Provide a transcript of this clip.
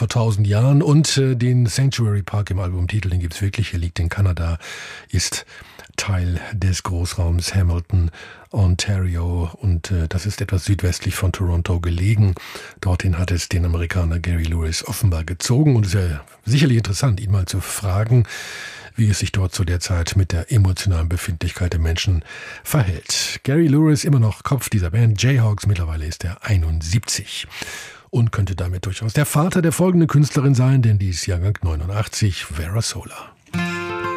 vor 1000 Jahren. Und den Sanctuary Park im Albumtitel, den gibt's wirklich. Er liegt in Kanada, ist Teil des Großraums Hamilton, Ontario, und das ist etwas südwestlich von Toronto gelegen. Dorthin hat es den Amerikaner Gary Lewis offenbar gezogen, und es ist ja sicherlich interessant, ihn mal zu fragen, wie es sich dort zu der Zeit mit der emotionalen Befindlichkeit der Menschen verhält. Gary Lewis, immer noch Kopf dieser Band Jayhawks, mittlerweile ist er 71 und könnte damit durchaus der Vater der folgenden Künstlerin sein, denn die ist Jahrgang 89, Vera Sola.